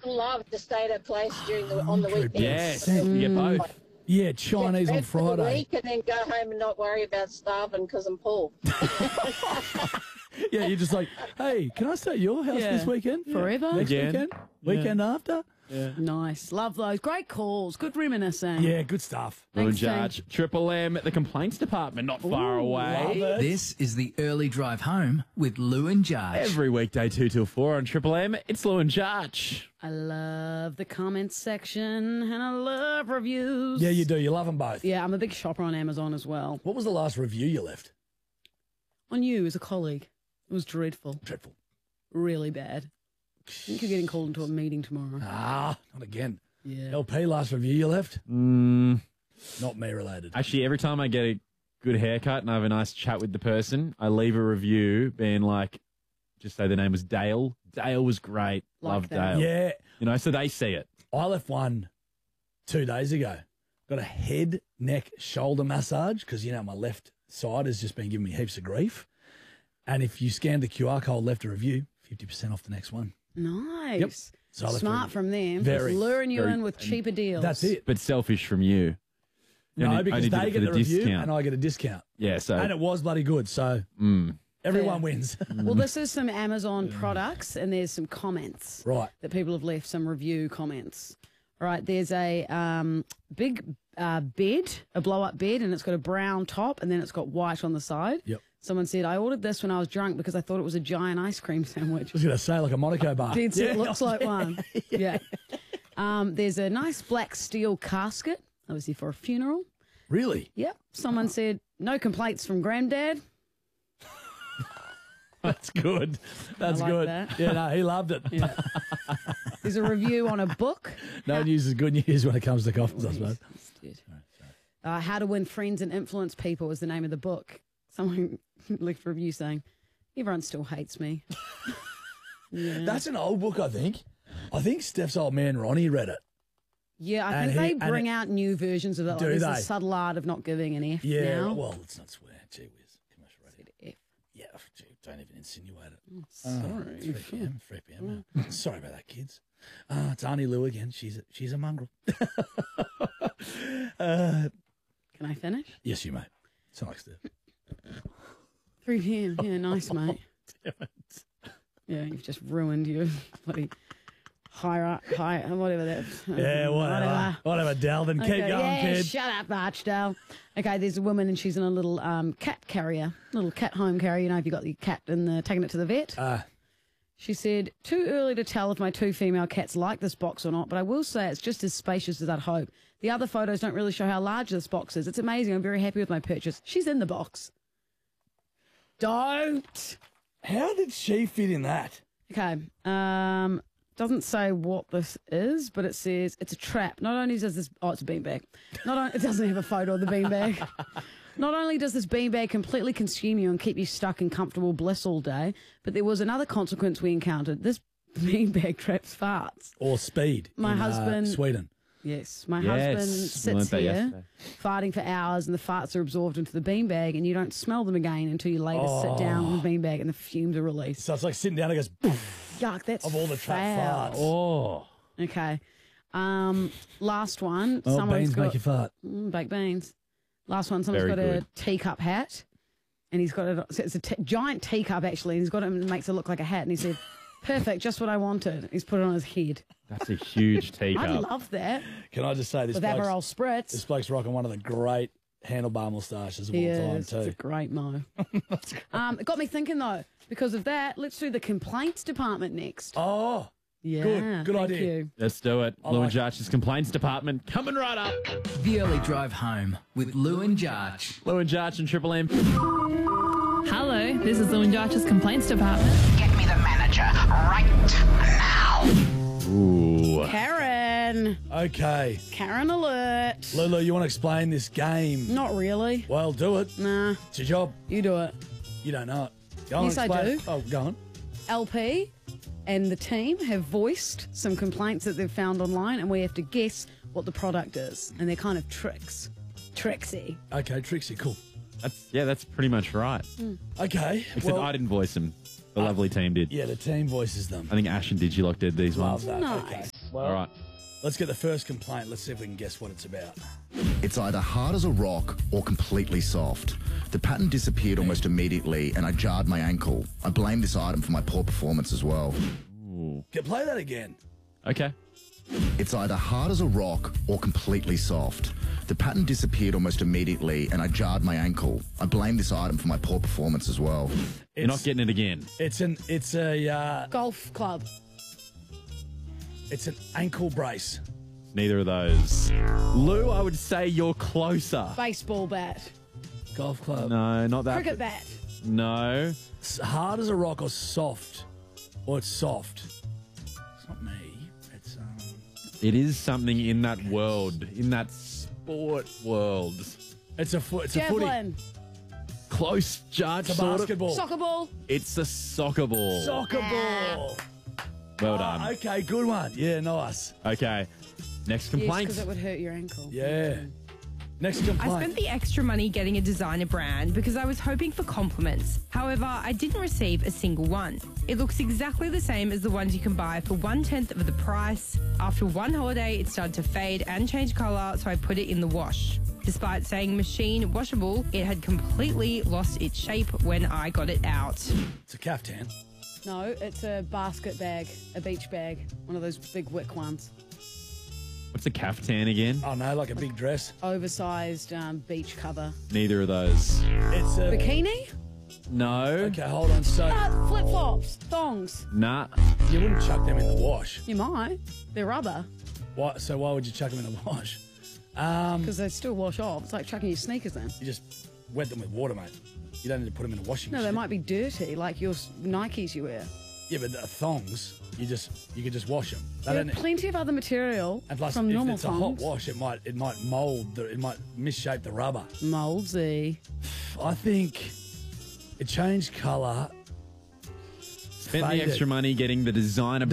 would love to stay at a place on the weekends. Yes, you get both. Yeah, Chinese on Get fed for the Friday. week and then go home and not worry about starving because I'm poor. Yeah, you're just like, hey, can I stay at your house Yeah. this weekend? Forever? Next Again? weekend? Weekend after? Nice. Love those. Great calls. Good reminiscing. Yeah, good stuff. Lou and Thanks, Judge, Triple M at the complaints department, not far away. Love it. This is the early drive home with Lou and Judge. Every weekday 2 till 4 on Triple M, it's Lou and Judge. I love the comments section and I love reviews. Yeah, you do. You love them both. Yeah, I'm a big shopper on Amazon as well. What was the last review you left? On you as a colleague. It was dreadful. Dreadful. Really bad. I think you're getting called into a meeting tomorrow. Ah, not again. Yeah. LP, last review you left? Mm, Not me related. actually, every time I get a good haircut and I have a nice chat with the person, I leave a review being like, just say the name was Dale. Dale was great. Like Love that. Dale. Yeah, You know, so they see it. I left one 2 days ago. Got a head, neck, shoulder massage because, you know, my left side has just been giving me heaps of grief. And if you scan the QR code, left a review, 50% off the next one. Nice. So I left Smart a- from them. Very, Just luring you very- in with cheaper deals. That's it. But selfish from you. You No, only- because only did they it get for the review discount. and I get a discount. Yeah, so And it was bloody good. So everyone Fair. wins. Well, this is some Amazon products and there's some comments Right. that people have left, some review comments. All right, there's a big bed, a blow-up bed, and it's got a brown top and then it's got white on the side. Yep. Someone said, I ordered this when I was drunk because I thought it was a giant ice cream sandwich. I was going to say like a Monaco bar. Dead set Yeah. looks like one. Yeah. There's a nice black steel casket, obviously for a funeral. Really? Yep. Someone said, no complaints from Granddad. That's good. That's I like good. that. Yeah, no, he loved it. Yeah. There's a review on a book. No news is good news when it comes to coffins, I suppose. How to Win Friends and Influence People is the name of the book. Someone left a review saying, everyone still hates me. Yeah. That's an old book, I think. I think Steph's old man Ronnie read it. Yeah, I And think he- they and bring out new versions of it. Do Like there's they? the subtle art of not giving an F Yeah, now. well, let's not swear. Gee whiz. Commercial radio. F. Yeah, gee, don't even insinuate it. Sorry. 3 p.m. 3 p.m. Sorry about that, kids. It's Auntie Lou again. She's a mongrel. Can I finish? Yes, you may. It's like Steph. 3 p.m. Yeah, nice, mate. Yeah, you've just ruined your bloody high, whatever that. Yeah, whatever. Whatever, Delvin. Keep going, yeah, kid. shut up, Archdale. Okay, there's a woman and she's in a little cat carrier, little cat home carrier. You know, if you got your cat and taking it to the vet. She said, too early to tell if my 2 female cats like this box or not, but I will say it's just as spacious as I'd hope. The other photos don't really show how large this box is. It's amazing. I'm very happy with my purchase. She's in the box. Don't. How did she fit in that? Okay. Doesn't say what this is, but it says it's a trap. Not only does this... Oh, it's a beanbag. It doesn't have a photo of the beanbag. Not only does this beanbag completely consume you and keep you stuck in comfortable bliss all day, but there was another consequence we encountered. This beanbag traps farts. Or speed. My in, husband- Sweden. Yes, my Yes, husband we sits learnt that here yesterday. farting for hours and the farts are absorbed into the beanbag and you don't smell them again until you later sit down on the beanbag and the fumes are released. So it's like sitting down and it goes, poof, Yuck, that's of all the trap foul. farts. Oh. Okay. Last one. Oh, Someone's beans got, make you fart. baked beans. Last one. Someone's Very got a good. teacup hat, and he's got it. It's a giant teacup actually. And he's got it and makes it look like a hat. And he said, "Perfect, just what I wanted." He's put it on his head. That's a huge I teacup. love that Can I just say this with bloke's, Aperol spritz. this bloke's rocking one of the great handlebar moustaches of He all time is. It's a too. great mo. It got me thinking though. Because of that, let's do the complaints department next. Oh, Yeah, good thank idea. you. Let's do it. Lou like and Judge's complaints department coming right up. The early drive home with Lou and Judge. Lou and Judge and Triple M. Hello, this is Lou and Josh's complaints department. Get me the manager right now. Ooh. Karen. Okay. Karen alert. Lulu, you want to explain this game? Not really. Well, do it. Nah, It's your job. you do it. You don't know it. Go on, Yes, I explain do. it. Oh, go on. LP and the team have voiced some complaints that they've found online, and we have to guess what the product is. And they're kind of tricks. Tricksy. Okay, Trixie, cool. That's pretty much right. Okay. Except well, I didn't voice them. The lovely team did. Yeah, the team voices them. I think Ash and Digilock did these Love ones. that. Nice. Okay. Well, All right. let's get the first complaint. Let's see if we can guess what it's about. It's either hard as a rock or completely soft. The pattern disappeared almost immediately and I jarred my ankle. I blame this item for my poor performance as well. Play that again. Okay. It's either hard as a rock or completely soft. The pattern disappeared almost immediately and I jarred my ankle. I blame this item for my poor performance as well. You're not getting it again. It's a Golf club. it's an ankle brace. Neither of those. Lou, I would say you're closer. Baseball bat. Golf club. No, not that. Cricket bat. No. It's hard as a rock or soft, or it's soft. It's not me. It's It is something in that world, in that sport world. It's a footy. Javelin. Close, Judge. It's a basketball. Soccer ball. It's a soccer ball. Soccer ball. Well done. Okay, good one. Yeah, nice. Okay. Next Yes, complaint. because it would hurt your ankle. Yeah. Next I complaint. spent the extra money getting a designer brand because I was hoping for compliments. However, I didn't receive a single one. It looks exactly the same as the ones you can buy for 1/10 of the price. After one holiday, it started to fade and change colour, so I put it in the wash. Despite saying machine washable, it had completely lost its shape when I got it out. It's a caftan. No, it's a basket bag, a beach bag, one of those big wick ones. What's a caftan again? Oh no, like a big dress. Oversized beach cover. Neither of those. It's a. Bikini? No. Okay, hold on. So Flip flops, thongs. Nah. you wouldn't chuck them in the wash. You might. They're rubber Why? So why would you chuck them in the wash? because they still wash off. It's like chucking your sneakers in. You just wet them with water, mate. You don't need to put them in a washing No, machine. they might be dirty, like your Nikes you wear. Yeah, but the thongs, you could just wash them. They There are don't- plenty of other material and plus, from if normal it's a hot thongs. wash, it might mold. It might misshape the rubber. Moldsy. I think it changed colour. Spent the Faded. extra money getting the designer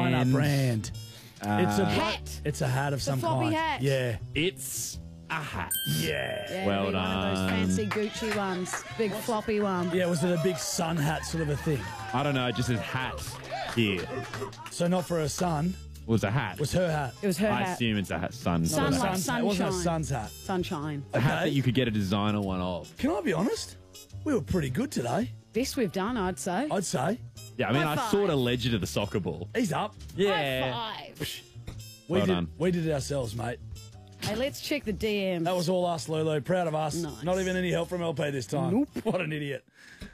Brand. It's a Hat. It's a hat of some floppy kind. hat. Yeah. It's a hat. Yeah. Yeah, Well it'd be one of those done. fancy Gucci ones, big floppy one. Yeah, was it a big sun hat sort of a thing? I don't know, it just says hat here. So not for her son, It was a hat. it was her hat. It was her I hat. assume it's a hat. Sun. Sun not a like hat. Son's hat. It wasn't a sunshine. son's hat. Sunshine. A hat Okay. that you could get a designer one of. Can I be honest? We were pretty good today, Best we've done, I'd say. I'd say. Yeah, I mean, High I five. sort of led you to the soccer ball. He's up. Yeah. High five. Well done. We did it ourselves, mate. Hey, let's check the DMs. That was all us, Lulu. Proud of us. Nice. Not even any help from LP this time. Nope. What an idiot.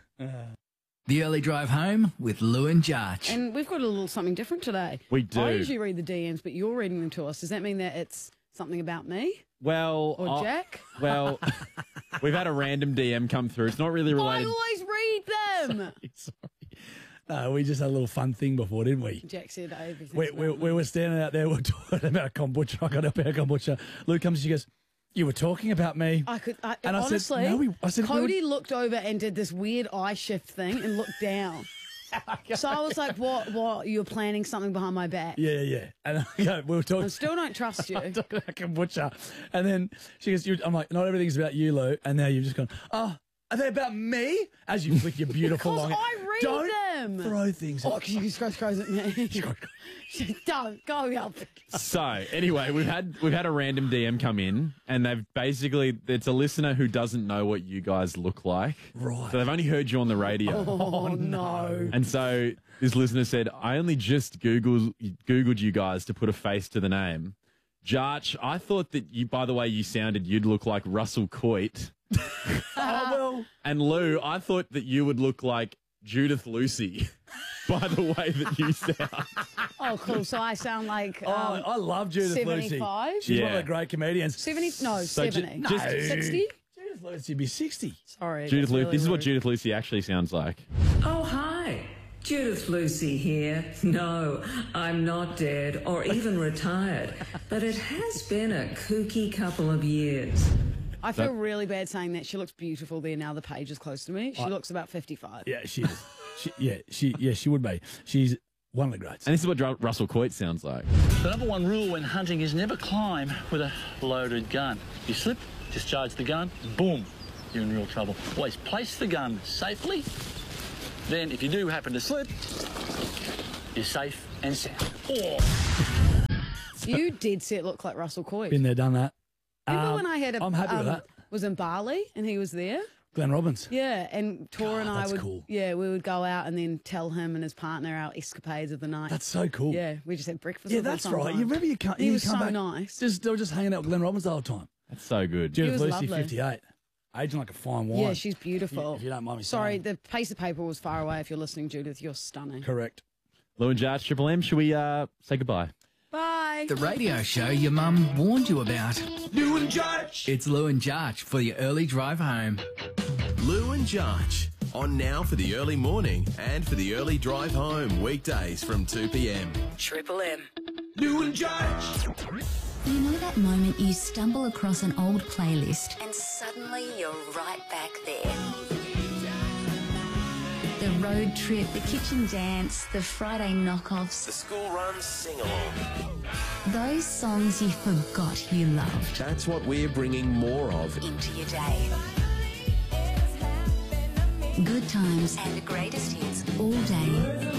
The early drive home with Lou and Jarch. And we've got a little something different today. We do. I usually read the DMs, but you're reading them to us. Does that mean that it's something about me Well, or Jack? Well, we've had a random DM come through. It's not really I related. always read them. Sorry. No, we just had a little fun thing before, didn't we? Jack said everything. We were standing out there, we were talking about kombucha. I got up here, kombucha. Luke comes and she goes, "You were talking about me." I And I said, honestly, "No, I said, we Cody looked over and did this weird eye shift thing and looked down. So I was like, what? You're planning something behind my back. Yeah. And I go, we were talking. I still don't trust you. talking about kombucha. And then she goes, I'm like, not everything's about you, Lou. And now you've just gone, oh, are they about me? As you flick your beautiful 'Cause long I read Don't them. throw things Oh, at because you scratch goes at me. Don't go up. So anyway, we've had a random DM come in, and they've basically it's a listener who doesn't know what you guys look like. Right. So they've only heard you on the radio. Oh no. And so this listener said, I only just Googled you guys to put a face to the name. Jarch, I thought that you, by the way you sounded, you'd look like Russell Coit. Oh, well. And Lou, I thought that you would look like Judith Lucy by the way that you sound. Oh, cool. So I sound like Oh, I love Judith 75? Lucy. She's one of Yeah. the great comedians. 70? No, So 70. just- 60? Judith Lucy would be 60. Sorry. Judith that's Lucy. really This is what rude. Judith Lucy actually sounds like. Oh, hi. Judith Lucy here. No, I'm not dead or even retired, but it has been a kooky couple of years. I feel really bad saying that. She looks beautiful there now. The page is close to me. She looks about 55. Yeah, she is. She would be. She's one of the greats. And this is what Russell Coit sounds like. The number one rule when hunting is never climb with a loaded gun. You slip, discharge the gun, boom, you're in real trouble. Always place the gun safely. Then if you do happen to slip, you're safe and sound. You dead set look like Russell Coit. Been there, done that. Remember when I had I'm happy with that. Was in Bali and he was there? Glenn Robbins. Yeah, and Tor and I that's would, cool. we would go out and then tell him and his partner our escapades of the night. That's so cool. Yeah, we just had breakfast. Yeah, with him that's right. sometimes. You remember you can't. He was come so back, nice. They were just hanging out with Glenn Robbins the whole time. That's so good. Judith was Lucy, lovely. 58, aging like a fine wine. Yeah, she's beautiful. If you don't mind me Sorry, saying. the piece of paper was far away. If you're listening, Judith, you're stunning. Correct. Lou and Jarch, Triple M, should we say goodbye? Bye. The radio show your mum warned you about. Lou and Jarch. It's Lou and Jarch for your early drive home. Lou and Jarch. On now for the early morning and for the early drive home. Weekdays from 2 p.m. Triple M. Lou and Jarch. You know that moment you stumble across an old playlist and suddenly you're right back there. The road trip, the kitchen dance, the Friday knockoffs. The school run sing-along. Those songs you forgot you loved. That's what we're bringing more of. Into your day. Good times and the greatest hits all day.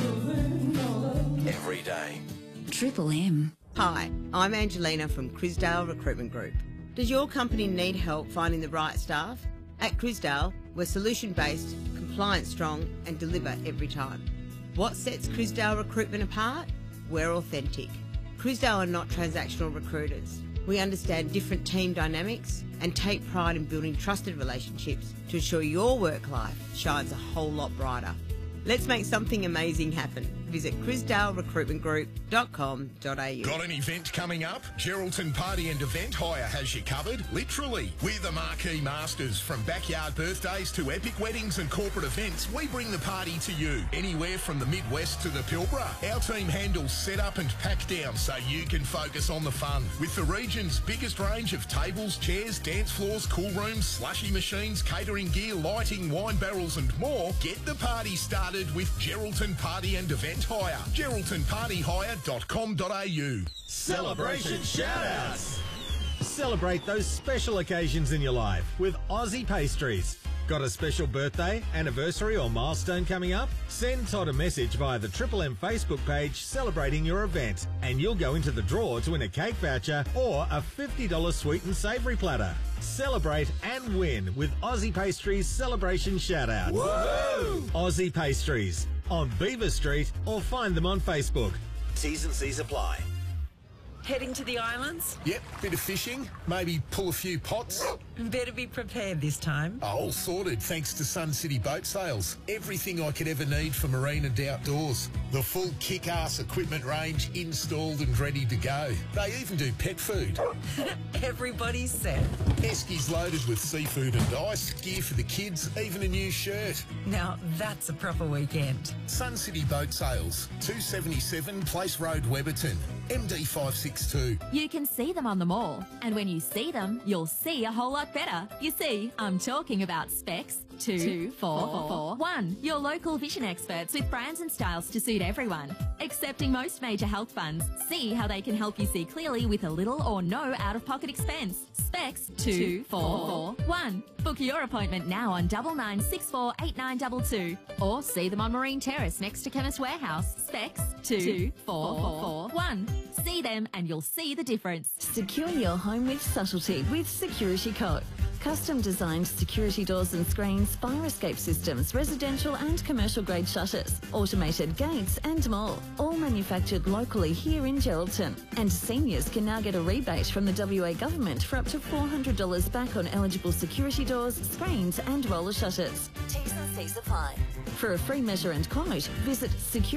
Every day. Triple M. Hi, I'm Angelina from Crisdale Recruitment Group. Does your company need help finding the right staff? At Crisdale, we're solution-based, compliance-strong and deliver every time. What sets Crisdale Recruitment apart? We're authentic. Crisdale are not transactional recruiters. We understand different team dynamics and take pride in building trusted relationships to ensure your work life shines a whole lot brighter. Let's make something amazing happen. Visit crisdalerecruitmentgroup.com.au. Got an event coming up? Geraldton Party and Event Hire has you covered, literally. We're the marquee masters. From backyard birthdays to epic weddings and corporate events, we bring the party to you. Anywhere from the Midwest to the Pilbara. Our team handles set-up and pack-down so you can focus on the fun. With the region's biggest range of tables, chairs, dance floors, cool rooms, slushy machines, catering gear, lighting, wine barrels and more, get the party started with Geraldton Party and Event Hire. GeraldtonPartyHire.com.au. Celebration shout-outs. Celebrate those special occasions in your life with Aussie Pastries. Got a special birthday, anniversary or milestone coming up? Send Todd a message via the Triple M Facebook page celebrating your event and you'll go into the draw to win a cake voucher or a $50 sweet and savoury platter. Celebrate and win with Aussie Pastries Celebration Shout-Out. Whoa! Aussie Pastries on Beaver Street or find them on Facebook. T's and C's apply. Heading to the islands? Yep, bit of fishing, maybe pull a few pots. Better be prepared this time. All sorted thanks to Sun City Boat Sales. Everything I could ever need for marine and outdoors. The full kick-ass equipment range installed and ready to go. They even do pet food. Everybody's set. Eskies loaded with seafood and ice, gear for the kids, even a new shirt. Now that's a proper weekend. Sun City Boat Sales, 277 Place Road, Webberton, MD562. You can see them on the mall, and when you see them, you'll see a whole lot better. You see, I'm talking about Specs 2441, your local vision experts with brands and styles to suit everyone. Accepting most major health funds, see how they can help you see clearly with a little or no out-of-pocket expense. Specs 2441. Book your appointment now on 99648922 or see them on Marine Terrace next to Chemist Warehouse. Specs 2441. See them and you'll see the difference. Secure your home with subtlety with Security Co. Custom designed security doors and screens, fire escape systems, residential and commercial grade shutters, automated gates and more. All manufactured locally here in Geraldton. And seniors can now get a rebate from the WA government for up to $400 back on eligible security doors, screens and roller shutters. T's and C's apply. For a free measure and quote, visit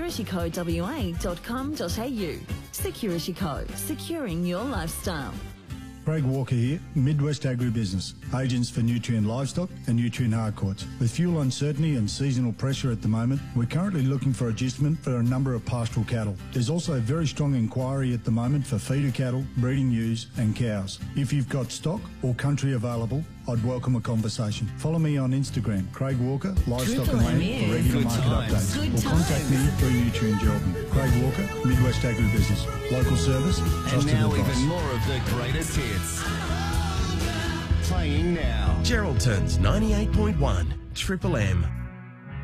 securitycowa.com.au. Security Co. Securing your lifestyle. Craig Walker here, Midwest Agribusiness, agents for Nutrien Livestock and Nutrien Hardcourts. With fuel uncertainty and seasonal pressure at the moment, we're currently looking for adjustment for a number of pastoral cattle. There's also a very strong inquiry at the moment for feeder cattle, breeding ewes and cows. If you've got stock or country available, I'd welcome a conversation. Follow me on Instagram, Craig Walker, Livestock and Land, for regular market updates. Or contact me through Nutrien Geraldton. Craig Walker, Midwest Agribusiness. Local service, trusted And now advice. even more of the greatest hits. Playing now. Geraldton's 98.1 Triple M.